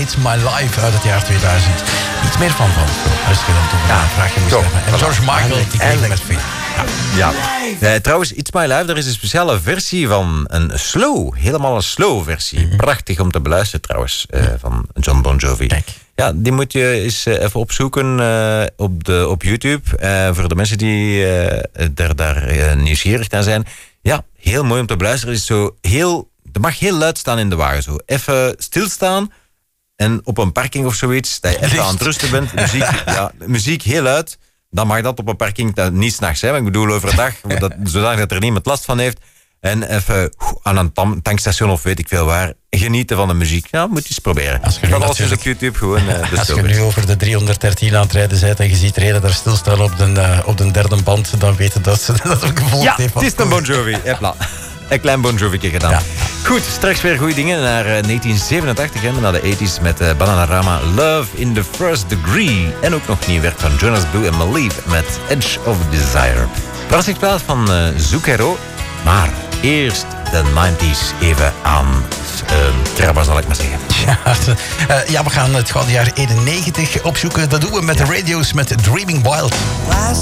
It's My Life uit het jaar 2000. Iets meer van. Als je dan toch een vraagje moest hebben. En George Michael, die kreeg met veel. Ja. Trouwens, It's My Life, daar is een speciale versie van een slow. Helemaal een slow versie. Prachtig om te beluisteren trouwens, van John Bon Jovi. Kijk. Ja, die moet je eens even opzoeken op YouTube. Voor de mensen die daar nieuwsgierig naar zijn. Ja, heel mooi om te beluisteren. Het is zo heel... Er mag heel luid staan in de wagen. Zo. Even stilstaan en op een parking of zoiets, dat je even aan het rusten bent. Muziek heel luid. Dan mag dat op een parking, niet 's nachts, maar ik bedoel overdag, zodat er niemand last van heeft. En even aan een tankstation of weet ik veel waar, genieten van de muziek. Ja, moet je eens proberen. Als je dat alles op YouTube gewoon... als je nu over de 313 aan het rijden bent en je ziet rijden daar stilstaan op de derde band, dan weten dat ze dat ook gevolgd heeft. Ja, het is een Bon Jovi. Een klein Bon Jovi gedaan. Ja. Goed, straks weer goede dingen naar 1987, naar de 80s met Bananarama, Love in the First Degree. En ook nog nieuw werk van Jonas Blue en Maleef met Edge of Desire. Prachtig van Zucchero, maar eerst de 90s even aan krabben, zal ik maar zeggen. Ja, we gaan het gouden jaar 91 opzoeken. Dat doen we met de radio's met Dreaming Wild.